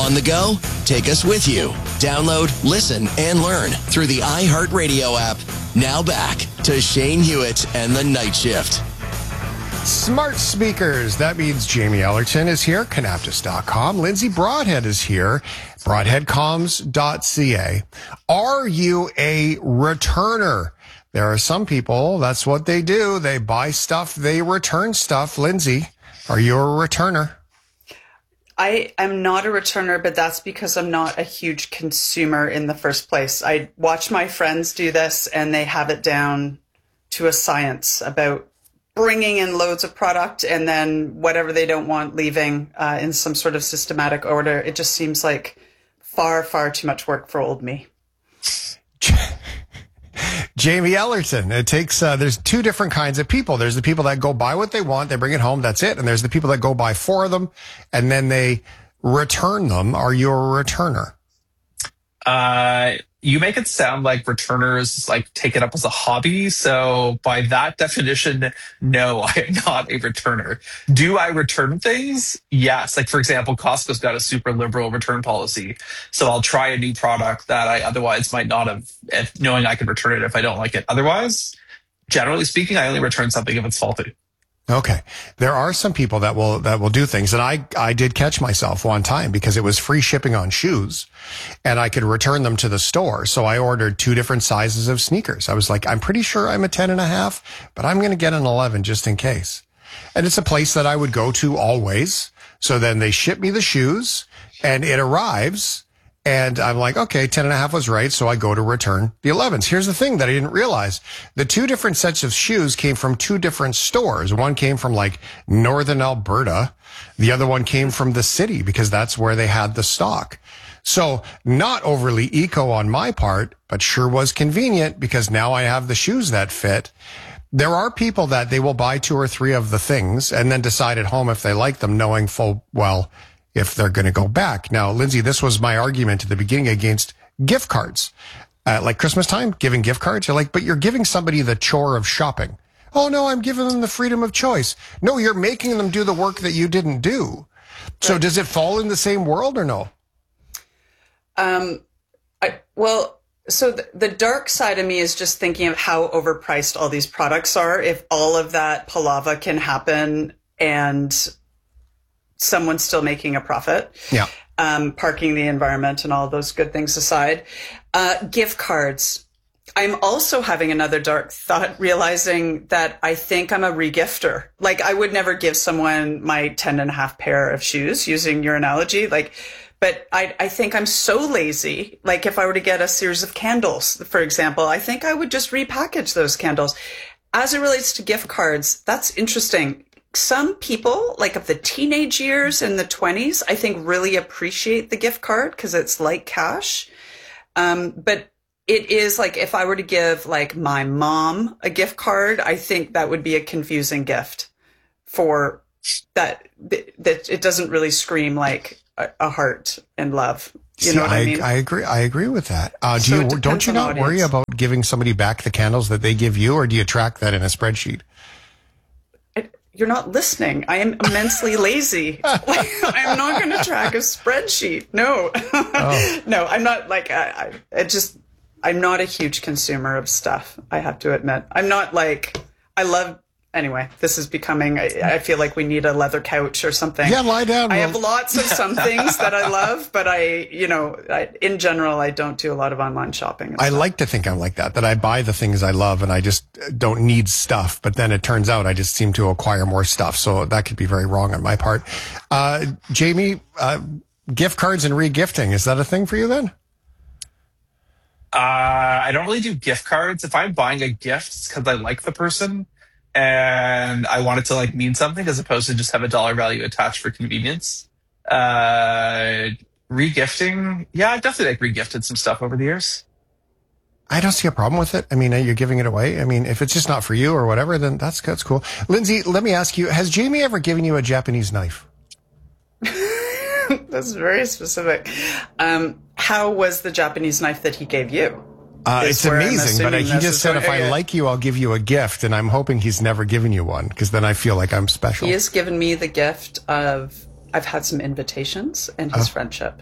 On the go? Take us with you. Download, listen, and learn through the iHeartRadio app. Now back to Shane Hewitt and the Night Shift. Smart speakers. That means Jamie Ellerton is here, Canaptus.com. Lindsay Broadhead is here, broadheadcoms.ca. Are you a returner? There are some people, that's what they do. They buy stuff, they return stuff. Lindsay, are you a returner? I am not a returner, but that's because I'm not a huge consumer in the first place. I watch my friends do this, and they have it down to a science about bringing in loads of product and then whatever they don't want leaving in some sort of systematic order. It just seems like far, far too much work for old me. Jamie Ellerton. It takes, there's two different kinds of people. There's the people that go buy what they want, they bring it home, that's it. And there's the people that go buy four of them and then they return them. Are you a returner? You make it sound like returners like take it up as a hobby. So by that definition, no, I am not a returner. Do I return things? Yes. Like, for example, Costco's got a super liberal return policy. So I'll try a new product that I otherwise might not have, knowing I can return it if I don't like it. Otherwise, generally speaking, I only return something if it's faulty. Okay. There are some people that will do things. And I did catch myself one time because it was free shipping on shoes and I could return them to the store. So I ordered 2 different sizes of sneakers. I was like, I'm pretty sure I'm a 10.5, but I'm going to get an 11 just in case. And it's a place that I would go to always. So then they ship me the shoes and it arrives. And I'm like, okay, 10.5 was right. So I go to return the 11s. Here's the thing that I didn't realize. The 2 different sets of shoes came from 2 different stores. One came from like Northern Alberta. The other one came from the city because that's where they had the stock. So not overly eco on my part, but sure was convenient because now I have the shoes that fit. There are people that they will buy 2 or 3 of the things and then decide at home if they like them, knowing full well if they're going to go back. Now, Lindsay, this was my argument at the beginning against gift cards. Like Christmas time, giving gift cards. You're like, but you're giving somebody the chore of shopping. Oh, no, I'm giving them the freedom of choice. No, you're making them do the work that you didn't do. So does it fall in the same world or no? So the dark side of me is just thinking of how overpriced all these products are. If all of that palava can happen and someone's still making a profit. Yeah. Parking the environment and all those good things aside. Gift cards. I'm also having another dark thought, realizing that I think I'm a regifter. Like, I would never give someone my 10.5 pair of shoes, using your analogy. Like, but I think I'm so lazy. Like, if I were to get a series of candles, for example, I think I would just repackage those candles. As it relates to gift cards, that's interesting. Some people, like of the teenage years and the 20s, I think really appreciate the gift card because it's like cash. But it is like, if I were to give like my mom a gift card, I think that would be a confusing gift for that it doesn't really scream like a heart and love. You know what I mean? I agree with that. Don't you not worry about giving somebody back the candles that they give you, or do you track that in a spreadsheet? You're not listening. I am immensely lazy. I'm not going to track a spreadsheet. No, No, I'm not like, I'm not a huge consumer of stuff. I have to admit, I'm not like, anyway, this is becoming, I feel like we need a leather couch or something. Yeah, lie down. I have lots of some things that I love, but in general, I don't do a lot of online shopping. I like to think I'm like that I buy the things I love and I just don't need stuff. But then it turns out I just seem to acquire more stuff. So that could be very wrong on my part. Jamie, gift cards and regifting, is that a thing for you then? I don't really do gift cards. If I'm buying a gift, it's because I like the person and I want it to like mean something as opposed to just have a dollar value attached for convenience. Regifting, yeah, I definitely like regifted some stuff over the years. I don't see a problem with it. I mean, you're giving it away. I mean, if it's just not for you or whatever, then that's cool. Lindsay, let me ask you, has Jamie ever given you a Japanese knife? That's very specific. How was the Japanese knife that he gave you? It's amazing, but he just said, if I like you, I'll give you a gift. And I'm hoping he's never given you one, because then I feel like I'm special. He has given me the gift of, I've had some invitations and his friendship.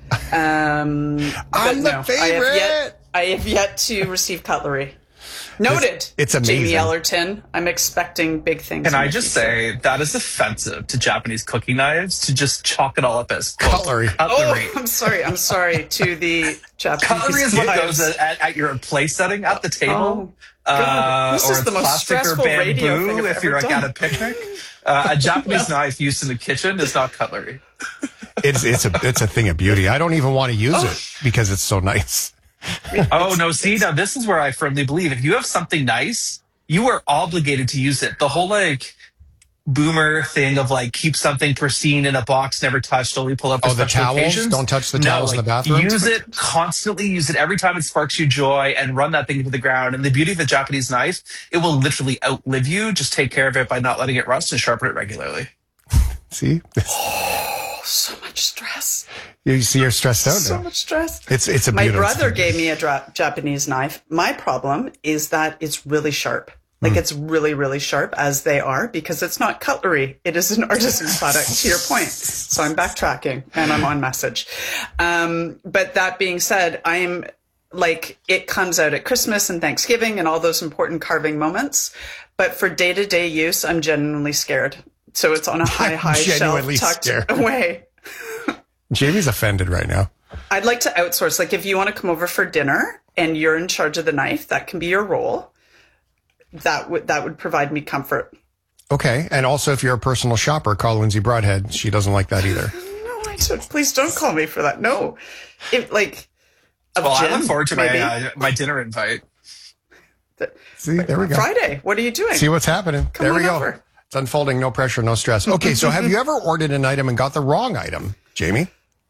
I'm the favorite. I have yet to receive cutlery. Noted. It's amazing. Jamie Ellerton. I'm expecting big things. Can I just say that is offensive to Japanese cooking knives to just chalk it all up as cutlery. Oh, I'm sorry to the Japanese Cutlery is what goes at your place setting at the table. This is or the most plastic or stressful radio thing bamboo I've if you're ever like at done. a picnic. A Japanese knife used in the kitchen is not cutlery. It's a thing of beauty. I don't even want to use it because it's so nice. Oh, no. See, now this is where I firmly believe if you have something nice, you are obligated to use it. The whole like boomer thing of like keep something pristine in a box, never touched, only pull up for the special towels? occasions. Don't touch the towels in the bathroom? Use it constantly, use it every time it sparks you joy and run that thing into the ground. And the beauty of a Japanese knife, it will literally outlive you. Just take care of it by not letting it rust and sharpen it regularly. See? So much stress. You see, you're stressed out So now. much stress. It's a My beautiful brother thing. gave me a Japanese knife. My problem is that it's really sharp. Like it's really, really sharp as they are because it's not cutlery. It is an artisan product to your point. So I'm backtracking and I'm on message. But that being said, I'm like, it comes out at Christmas and Thanksgiving and all those important carving moments. But for day-to-day use, I'm genuinely scared. So it's on a high shelf genuinely tucked scared. away. Jamie's offended right now. I'd like to outsource. Like if you want to come over for dinner and you're in charge of the knife, that can be your role. That would provide me comfort. Okay. And also, if you're a personal shopper, call Lindsay Broadhead. She doesn't like that either. No, please don't call me for that. No. I look forward to my dinner invite. See, there we go. Friday. What are you doing? See what's happening. Come there we on go. over. It's unfolding. No pressure, no stress. Okay. So have you ever ordered an item and got the wrong item, Jamie?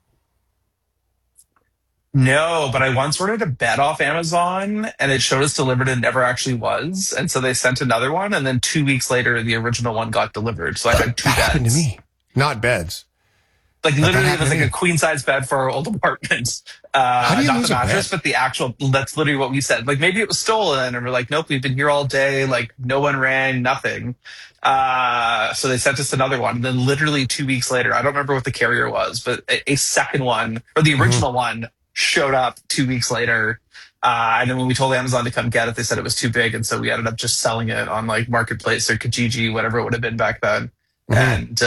No, but I once ordered a bed off Amazon and it showed us delivered and never actually was. And so they sent another one. And then 2 weeks later, the original one got delivered. So I had two That beds. happened to me. Not beds. Like literally, it was like happened to a me. queen size bed for our old apartment. do you Not lose the a mattress, bed? but the actual, that's literally what we said. Like maybe it was stolen and we're like, nope, we've been here all day. Like no one rang, nothing. So they sent us another one. And then literally 2 weeks later, I don't remember what the carrier was, but a second one or the original one showed up 2 weeks later. And then when we told Amazon to come get it, they said it was too big. And so we ended up just selling it on like Marketplace or Kijiji, whatever it would have been back then. And,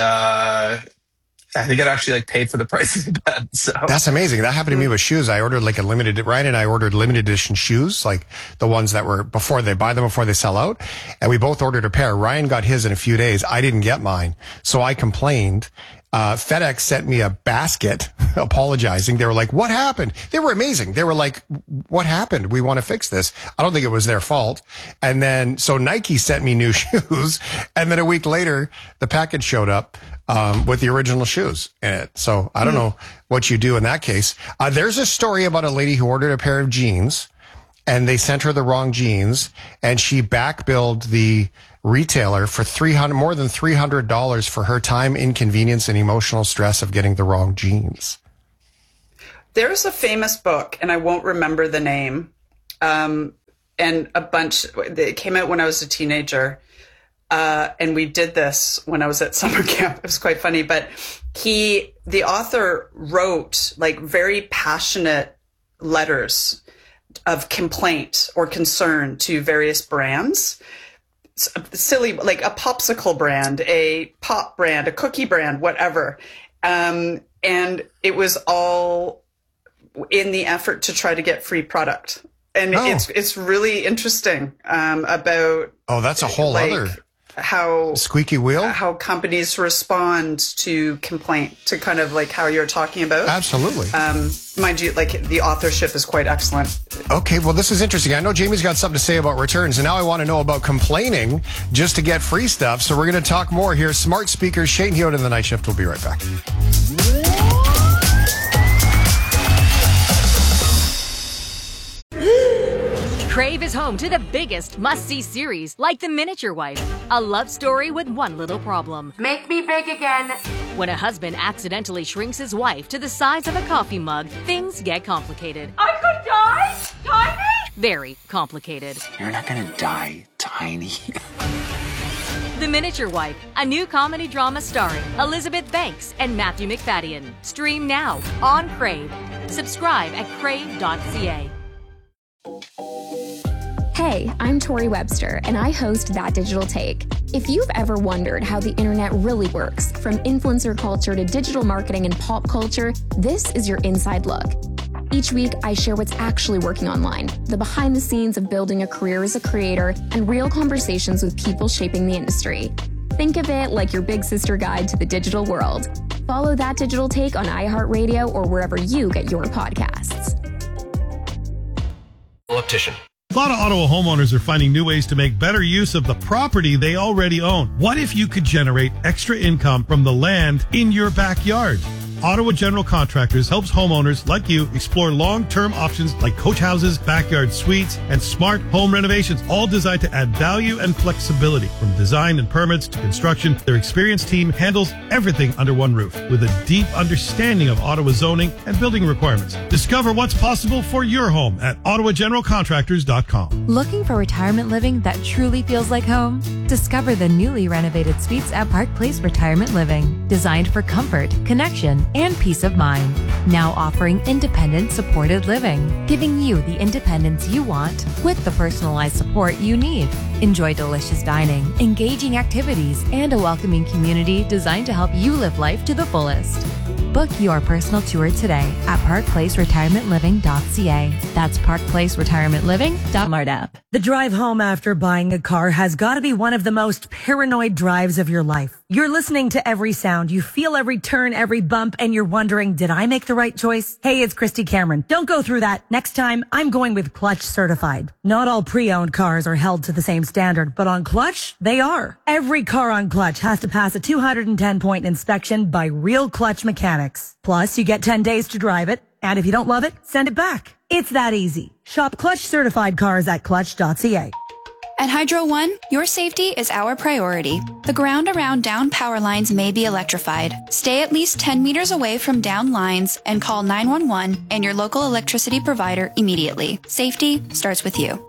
I think it actually like paid for the price of the bed. So That's amazing. That happened to me with shoes. I ordered like Ryan and I ordered limited edition shoes, like the ones that were before they sell out. And we both ordered a pair. Ryan got his in a few days. I didn't get mine. So I complained. FedEx sent me a basket apologizing. They were like, what happened? They were amazing. They were like, what happened? We want to fix this. I don't think it was their fault. And then, so Nike sent me new shoes. And then a week later, the package showed up, with the original shoes in it. So I don't know what you do in that case. There's a story about a lady who ordered a pair of jeans and they sent her the wrong jeans and she back-billed the retailer for more than $300 for her time, inconvenience, and emotional stress of getting the wrong jeans. There's a famous book, and I won't remember the name, and it came out when I was a teenager, and we did this when I was at summer camp. It was quite funny, but the author wrote like very passionate letters of complaint or concern to various brands. Silly, like a popsicle brand, a pop brand, a cookie brand, whatever. And it was all in the effort to try to get free product. And it's really interesting, about. Oh, that's a whole other how squeaky wheel, how companies respond to complaint, to kind of like how you're talking about. Absolutely. Mind you, like the authorship is quite excellent. Okay, well, this is interesting. I know Jamie's got something to say about returns, and now I want to know about complaining just to get free stuff. So we're going to talk more here. Smart Speakers, Shane Hewitt in the Night Shift. We'll be right back. Crave is home to the biggest must-see series, like The Miniature Wife, a love story with one little problem. Make me big again. When a husband accidentally shrinks his wife to the size of a coffee mug, things get complicated. I could die? Tiny? Very complicated. You're not gonna die tiny. The Miniature Wife, a new comedy drama starring Elizabeth Banks and Matthew McFadden. Stream now on Crave. Subscribe at crave.ca. Hey, I'm Tori Webster, and I host That Digital Take. If you've ever wondered how the internet really works, from influencer culture to digital marketing and pop culture, this is your inside look. Each week, I share what's actually working online, the behind the scenes of building a career as a creator, and real conversations with people shaping the industry. Think of it like your big sister guide to the digital world. Follow That Digital Take on iHeartRadio or wherever you get your podcasts. Optician. A lot of Ottawa homeowners are finding new ways to make better use of the property they already own. What if you could generate extra income from the land in your backyard? Ottawa General Contractors helps homeowners like you explore long-term options like coach houses, backyard suites, and smart home renovations, all designed to add value and flexibility. From design and permits to construction, their experienced team handles everything under one roof with a deep understanding of Ottawa zoning and building requirements. Discover what's possible for your home at ottawageneralcontractors.com. Looking for retirement living that truly feels like home? Discover the newly renovated suites at Park Place Retirement Living, designed for comfort, connection, and peace of mind. Now offering independent supported living, giving you the independence you want with the personalized support you need. Enjoy delicious dining, engaging activities, and a welcoming community designed to help you live life to the fullest. Book your personal tour today at parkplaceretirementliving.ca. That's parkplaceretirementliving.martap. The drive home after buying a car has got to be one of the most paranoid drives of your life. You're listening to every sound, you feel every turn, every bump, and you're wondering, did I make the right choice? Hey, it's Christy Cameron. Don't go through that. Next time, I'm going with Clutch Certified. Not all pre-owned cars are held to the same standard, but on Clutch, they are. Every car on Clutch has to pass a 210-point inspection by real Clutch mechanics. Plus, you get 10 days to drive it, and if you don't love it, send it back. It's that easy. Shop Clutch Certified cars at clutch.ca. At Hydro One, your safety is our priority. The ground around down power lines may be electrified. Stay at least 10 meters away from down lines and call 911 and your local electricity provider immediately. Safety starts with you.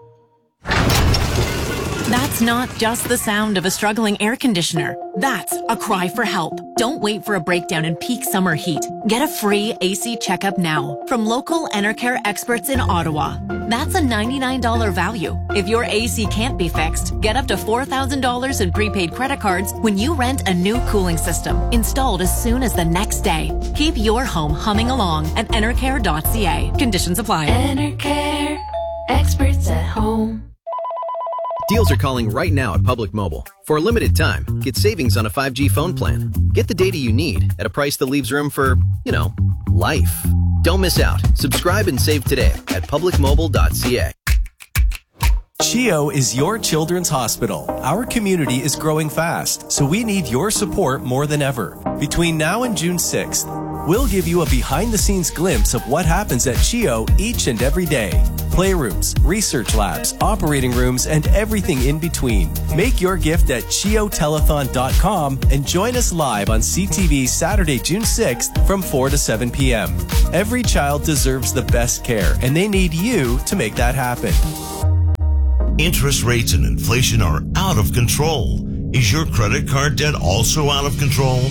That's not just the sound of a struggling air conditioner. That's a cry for help. Don't wait for a breakdown in peak summer heat. Get a free AC checkup now from local Enercare experts in Ottawa. That's a $99 value. If your AC can't be fixed, get up to $4,000 in prepaid credit cards when you rent a new cooling system installed as soon as the next day. Keep your home humming along at enercare.ca. Conditions apply. Enercare, experts at home. Deals are calling right now at Public Mobile. For a limited time, get savings on a 5G phone plan. Get the data you need at a price that leaves room for, life. Don't miss out. Subscribe and save today at publicmobile.ca. CHEO is your children's hospital. Our community is growing fast, so we need your support more than ever. Between now and June 6th, we'll give you a behind-the-scenes glimpse of what happens at CHEO each and every day. Playrooms, research labs, operating rooms, and everything in between. Make your gift at CHEOtelethon.com and join us live on CTV Saturday, June 6th from 4 to 7 p.m. Every child deserves the best care, and they need you to make that happen. Interest rates and inflation are out of control. Is your credit card debt also out of control?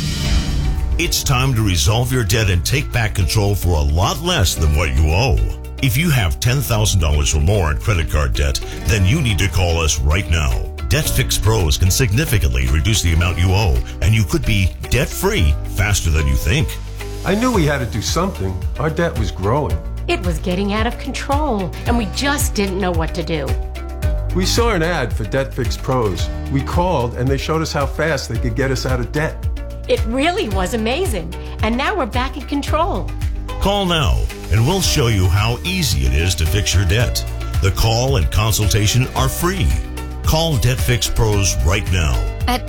It's time to resolve your debt and take back control for a lot less than what you owe. If you have $10,000 or more in credit card debt, then you need to call us right now. Debt Fix Pros can significantly reduce the amount you owe, and you could be debt-free faster than you think. I knew we had to do something. Our debt was growing. It was getting out of control, and we just didn't know what to do. We saw an ad for Debt Fix Pros. We called, and they showed us how fast they could get us out of debt. It really was amazing, and now we're back in control. Call now, and we'll show you how easy it is to fix your debt. The call and consultation are free. Call Debt Fix Pros right now. At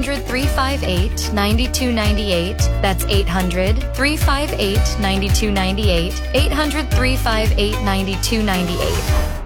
800-358-9298. That's 800-358-9298. 800-358-9298.